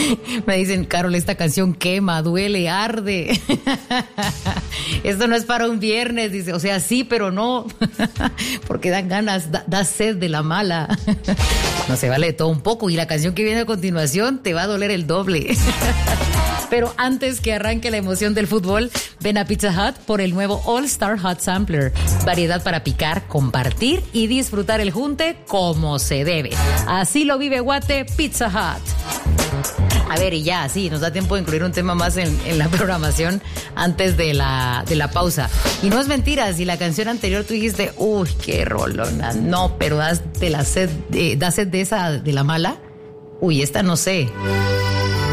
Me dicen, Carol, esta canción quema, duele, arde. Esto no es para un viernes, dice. O sea, sí, pero no. Porque dan ganas, da sed de la mala. No se vale de todo un poco. Y la canción que viene a continuación te va a doler el doble. Pero antes que arranque la emoción del fútbol, ven a Pizza Hut por el nuevo All Star Hot Sampler. Variedad para picar, compartir y disfrutar el junte como se debe. Así lo vive Guate Pizza Hut. A ver, y ya, sí, nos da tiempo de incluir un tema más en la programación antes de la pausa. Y no es mentira, si la canción anterior tú dijiste, uy, qué rolona, no, pero da sed de esa, de la mala. Uy, esta no sé.